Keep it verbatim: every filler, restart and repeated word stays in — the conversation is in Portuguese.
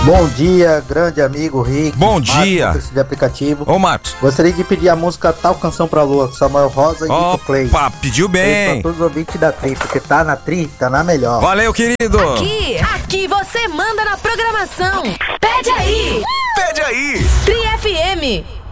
Bom dia, grande amigo Rick. Bom dia. Marcos, de aplicativo. Ô, Marcos. Gostaria de pedir a música Tal Canção pra Lua, Samuel Rosa e Nico Clay. Opa, pediu bem. Pra todos os ouvintes da Tri, porque tá na Tri, tá na melhor. Valeu, querido. Aqui, aqui você manda na programação. Pede aí. Pede aí. Tri F M.